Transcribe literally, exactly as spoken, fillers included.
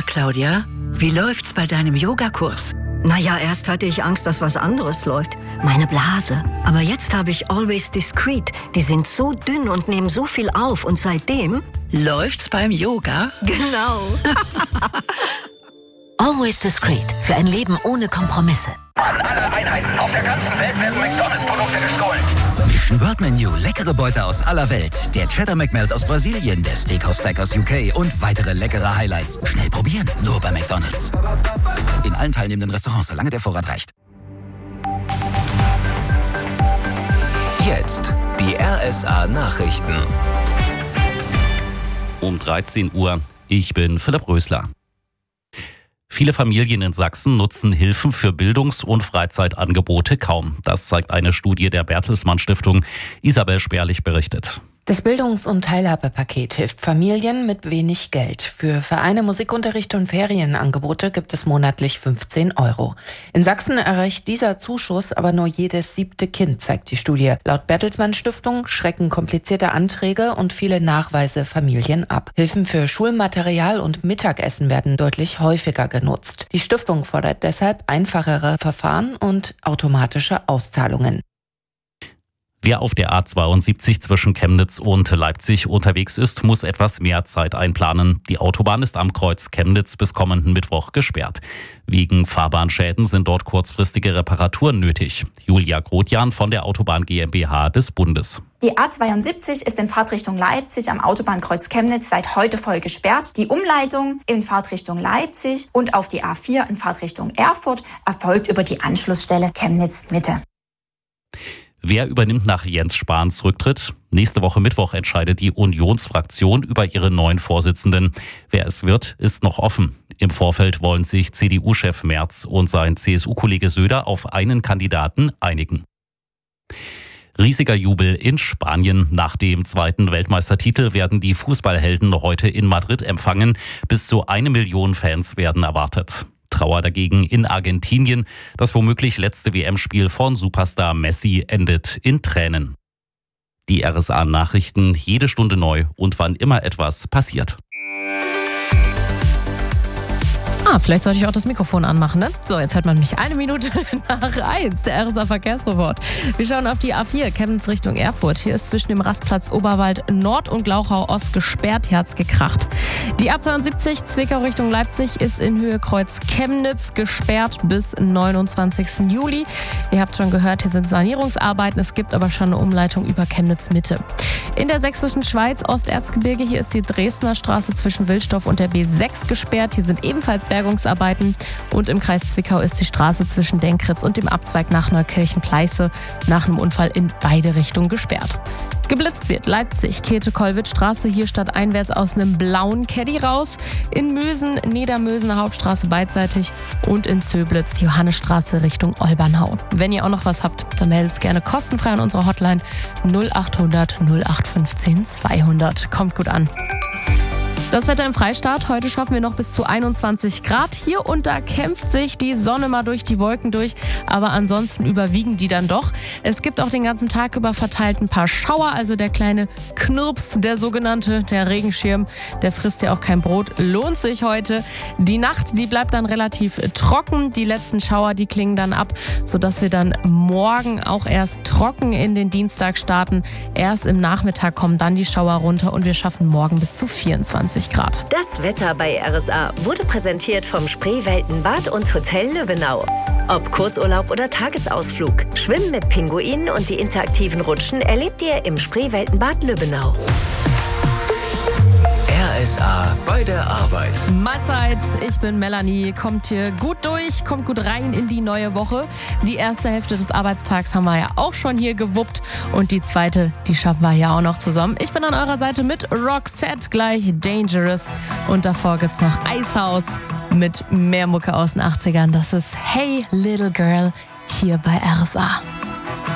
mal, Claudia, wie läuft's bei deinem Yogakurs? Naja, erst hatte ich Angst, dass was anderes läuft. Meine Blase. Aber jetzt habe ich Always Discreet. Die sind so dünn und nehmen so viel auf. Und seitdem... Läuft's beim Yoga? Genau. Always Discreet. Für ein Leben ohne Kompromisse. An alle Einheiten auf der ganzen Welt werden McDonalds-Produkte gestohlen. Mission Word Menu. Leckere Beute aus aller Welt. Der Cheddar McMelt aus Brasilien, der Steakhouse Stack aus U K und weitere leckere Highlights. Schnell probieren, nur bei McDonalds. In allen teilnehmenden Restaurants, solange der Vorrat reicht. Jetzt die R S A-Nachrichten. Um dreizehn Uhr. Ich bin Philipp Rösler. Viele Familien in Sachsen nutzen Hilfen für Bildungs- und Freizeitangebote kaum. Das zeigt eine Studie der Bertelsmann Stiftung. Isabel Sperlich berichtet. Das Bildungs- und Teilhabepaket hilft Familien mit wenig Geld. Für Vereine, Musikunterricht und Ferienangebote gibt es monatlich fünfzehn Euro. In Sachsen erreicht dieser Zuschuss aber nur jedes siebte Kind, zeigt die Studie. Laut Bertelsmann Stiftung schrecken komplizierte Anträge und viele Nachweise Familien ab. Hilfen für Schulmaterial und Mittagessen werden deutlich häufiger genutzt. Die Stiftung fordert deshalb einfachere Verfahren und automatische Auszahlungen. Wer auf der A zweiundsiebzig zwischen Chemnitz und Leipzig unterwegs ist, muss etwas mehr Zeit einplanen. Die Autobahn ist am Kreuz Chemnitz bis kommenden Mittwoch gesperrt. Wegen Fahrbahnschäden sind dort kurzfristige Reparaturen nötig. Julia Grotjan von der Autobahn GmbH des Bundes. Die A zweiundsiebzig ist in Fahrtrichtung Leipzig am Autobahnkreuz Chemnitz seit heute voll gesperrt. Die Umleitung in Fahrtrichtung Leipzig und auf die A vier in Fahrtrichtung Erfurt erfolgt über die Anschlussstelle Chemnitz Mitte. Wer übernimmt nach Jens Spahns Rücktritt? Nächste Woche Mittwoch entscheidet die Unionsfraktion über ihre neuen Vorsitzenden. Wer es wird, ist noch offen. Im Vorfeld wollen sich C D U-Chef Merz und sein C S U-Kollege Söder auf einen Kandidaten einigen. Riesiger Jubel in Spanien. Nach dem zweiten Weltmeistertitel werden die Fußballhelden heute in Madrid empfangen. Bis zu eine Million Fans werden erwartet. Trauer dagegen in Argentinien. Das womöglich letzte W M-Spiel von Superstar Messi endet in Tränen. Die R S A-Nachrichten jede Stunde neu und wann immer etwas passiert. Ah, vielleicht sollte ich auch das Mikrofon anmachen, ne? So, jetzt hört man mich eine Minute nach eins, der R S A-Verkehrsreport. Wir schauen auf die A vier, Chemnitz Richtung Erfurt. Hier ist zwischen dem Rastplatz Oberwald Nord und Glauchau Ost gesperrt, hier hat's gekracht. Die A zweiundsiebzig, Zwickau Richtung Leipzig, ist in Höhe Kreuz Chemnitz gesperrt bis neunundzwanzigsten Juli. Ihr habt schon gehört, hier sind Sanierungsarbeiten, es gibt aber schon eine Umleitung über Chemnitz Mitte. In der sächsischen Schweiz, Osterzgebirge, hier ist die Dresdner Straße zwischen Wilsdorf und der B sechs gesperrt. Hier sind ebenfalls Bergungsarbeiten und im Kreis Zwickau ist die Straße zwischen Denkritz und dem Abzweig nach Neukirchen-Pleiße nach einem Unfall in beide Richtungen gesperrt. Geblitzt wird Leipzig, Käthe-Kollwitz-Straße, hier statt einwärts aus einem blauen Caddy raus. In Mösen, Niedermösener Hauptstraße beidseitig und in Zöblitz, Johannesstraße Richtung Olbernhau. Wenn ihr auch noch was habt, dann meldet es gerne kostenfrei an unserer Hotline null achthundert null acht fünfzehn zweihundert. Kommt gut an. Das Wetter im Freistaat. Heute schaffen wir noch bis zu einundzwanzig Grad. Hier und da kämpft sich die Sonne mal durch die Wolken durch. Aber ansonsten überwiegen die dann doch. Es gibt auch den ganzen Tag über verteilt ein paar Schauer. Also der kleine Knirps, der sogenannte, der Regenschirm, der frisst ja auch kein Brot. Lohnt sich heute. Die Nacht, die bleibt dann relativ trocken. Die letzten Schauer, die klingen dann ab, sodass wir dann morgen auch erst trocken in den Dienstag starten. Erst im Nachmittag kommen dann die Schauer runter und wir schaffen morgen bis zu vierundzwanzig Grad. Das Wetter bei R S A wurde präsentiert vom Spreeweltenbad und Hotel Löwenau. Ob Kurzurlaub oder Tagesausflug, Schwimmen mit Pinguinen und die interaktiven Rutschen erlebt ihr im Spreeweltenbad Löwenau. R S A bei der Arbeit. Mahlzeit, ich bin Melanie. Kommt hier gut durch, kommt gut rein in die neue Woche. Die erste Hälfte des Arbeitstags haben wir ja auch schon hier gewuppt und die zweite, die schaffen wir ja auch noch zusammen. Ich bin an eurer Seite mit Roxette, gleich Dangerous und davor gibt's noch Eishaus mit mehr Mucke aus den achtzigern. Das ist Hey Little Girl hier bei R S A.